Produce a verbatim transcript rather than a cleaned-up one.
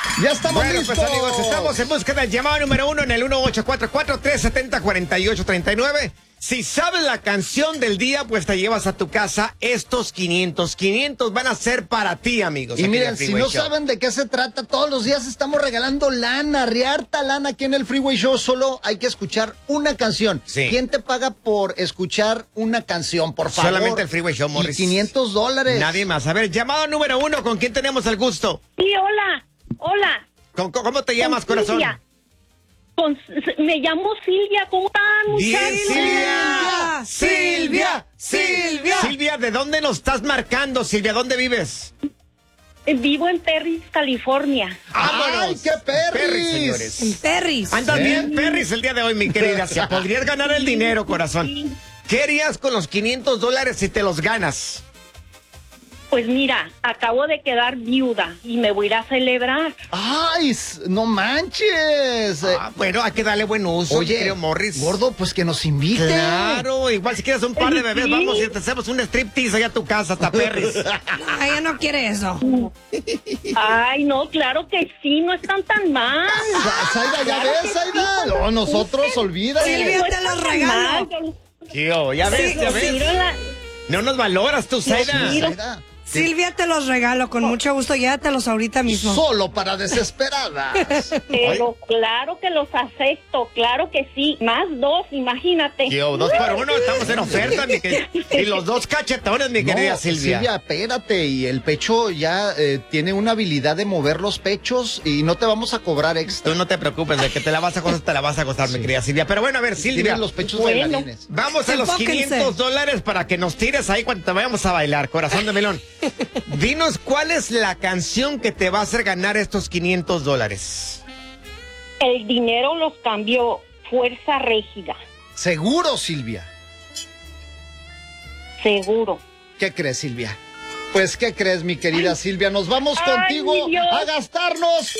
Ya estamos bueno, listos. Pues amigos, estamos en busca del llamado número uno en el uno ocho cuatro cuatro, tres siete cero, cuatro ocho tres nueve. Si sabes la canción del día, pues te llevas a tu casa estos quinientos. quinientos van a ser para ti, amigos. Y miren, si no Show. saben de qué se trata, todos los días estamos regalando lana, riarta lana aquí en el Freeway Show. Solo hay que escuchar una canción. Sí. ¿Quién te paga por escuchar una canción, por favor? Solamente el Freeway Show, Morris. Y quinientos dólares. Nadie más. A ver, llamado número uno, ¿con quién tenemos el gusto? Sí, hola, hola. ¿Con, ¿Cómo te llamas, Con corazón? Silvia. Con, me llamo Silvia, ¿cómo están, Bien, muchachos? Silvia. Silvia, Silvia. Silvia, ¿de dónde nos estás marcando, Silvia? ¿Dónde vives? Vivo en Perris, California. ¡Vámonos! ¡Ay, qué Perris! Perris, señores. En Perris. Andas ¿Sí? bien Perris el día de hoy, mi querida. Si podrías ganar el dinero, corazón. Sí. ¿Qué harías con los quinientos dólares si te los ganas? Pues mira, acabo de quedar viuda y me voy a ir a celebrar. ¡Ay, s- no manches! Ah, bueno, hay que darle buen uso, Oye, creo, Morris. gordo, pues que nos invite. Claro, igual si quieres un par de bebés, Sí. vamos y te hacemos un striptease allá a tu casa, hasta Perris. No, ella no quiere eso. Ay, no, claro que sí, no están tan mal. Sa- Zaida, ¿ya ves, Zaida? No, nosotros, olvídate. Silvia, No te están los tan regalo. mal. Tío, ya ves, Sí, ya Los ves. miro en la- No nos valoras tú, Zaida. miro. Zaida, Silvia, te los regalo con mucho gusto. Llévatelos ahorita mismo. solo para desesperadas. Pero claro que los acepto, claro que sí. Más dos, imagínate. Tío, dos por uno, estamos en oferta, mi querida. Y los dos cachetones, mi querida No, Silvia. Silvia, espérate, y el pecho ya eh, tiene una habilidad de mover los pechos y no te vamos a cobrar extra. Tú no te preocupes, de que te la vas a gozar, te la vas a gozar, mi querida Silvia. Pero bueno, a ver, Silvia, Tienen los pechos Bueno. bailarines. vamos a los Enfóquense. quinientos dólares para que nos tires ahí cuando te vayamos a bailar, corazón de melón. Dinos, ¿cuál es la canción que te va a hacer ganar estos quinientos dólares? El dinero los cambió. Fuerza Régida, Seguro, Silvia. seguro. ¿Qué crees, Silvia? Pues, ¿qué crees, mi querida Silvia? Nos vamos Ay, contigo mi Dios. a gastarnos